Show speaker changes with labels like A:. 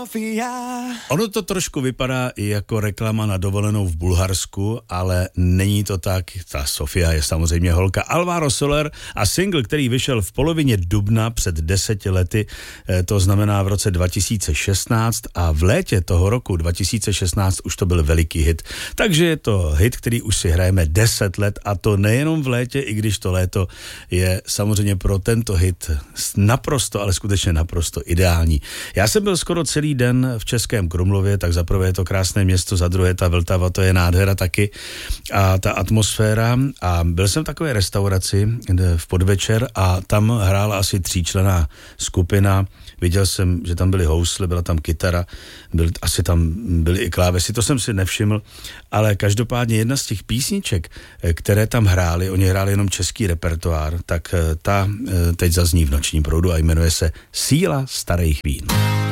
A: Ono to trošku vypadá i jako reklama na dovolenou v Bulharsku, ale není to tak. Ta Sofia je samozřejmě holka. Alvaro Soler a single, který vyšel v polovině dubna před 10 lety, to znamená v roce 2016 a v létě toho roku 2016 už to byl veliký hit. Takže je to hit, který už si hrajeme 10 let a to nejenom v létě, i když to léto je samozřejmě pro tento hit naprosto, ale skutečně naprosto ideální. Já jsem byl skoro celý den v Českém Krumlově, tak za prvé je to krásné město, za druhé ta Vltava, to je nádhera taky a ta atmosféra a byl jsem v takové restauraci v podvečer a tam hrála asi 3členná skupina, viděl jsem, že tam byly housle, byla tam kytara, asi tam byly i klávesy, to jsem si nevšiml, ale každopádně jedna z těch písniček, které tam hráli, oni hráli jenom český repertoár, tak ta teď zazní v Nočním proudu a jmenuje se Síla starých vín.